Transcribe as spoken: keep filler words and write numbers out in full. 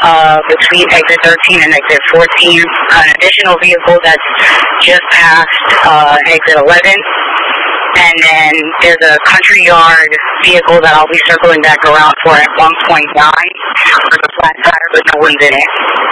uh, between exit thirteen and exit fourteen. An additional vehicle that's just past uh, exit eleven. And then there's a Country Yard vehicle that I'll be circling back around for at one point nine. There's a flat tire, but no one's in it.